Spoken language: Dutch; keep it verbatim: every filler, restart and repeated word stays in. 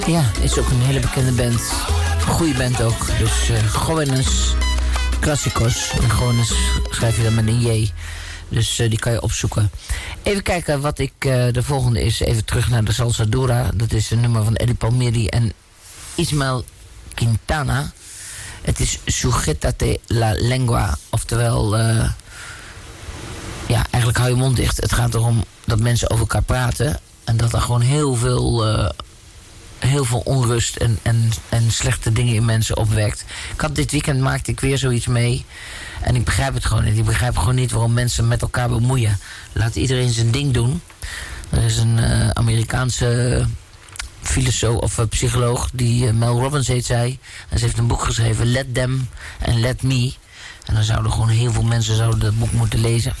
Ja, is ook een hele bekende band. Goeie band ook. Dus uh, Jóvenes Clásicos. En Jóvenes schrijf je dan met een J. Dus uh, die kan je opzoeken. Even kijken wat ik... Uh, de volgende is even terug naar de Salsa Dura. Dat is een nummer van Eddie Palmieri en Ismael Quintana. Het is Sujétate la lengua. Oftewel... Uh, ja, eigenlijk hou je mond dicht. Het gaat erom dat mensen over elkaar praten. En dat er gewoon heel veel... Uh, heel veel onrust en, en, en slechte dingen in mensen opwekt. Ik had dit weekend maakte ik weer zoiets mee. En ik begrijp het gewoon niet. Ik begrijp gewoon niet waarom mensen met elkaar bemoeien. Laat iedereen zijn ding doen. Er is een uh, Amerikaanse filosoof of uh, psycholoog die uh, Mel Robbins heet zij. En ze heeft een boek geschreven, Let Them and Let Me. En dan zouden gewoon heel veel mensen zouden dat boek moeten lezen.